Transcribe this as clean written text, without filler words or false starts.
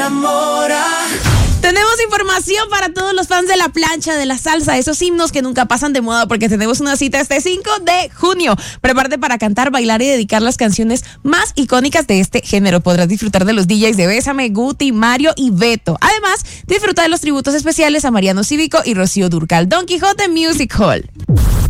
Tenemos información para todos los fans de la plancha, de la salsa, esos himnos que nunca pasan de moda, porque tenemos una cita este 5 de junio. Prepárate para cantar, bailar y dedicar las canciones más icónicas de este género. Podrás disfrutar de los DJs de Bésame, Guti, Mario y Beto. Además, disfruta de los tributos especiales a Mariano Cívico y Rocío Dúrcal. Don Quijote Music Hall.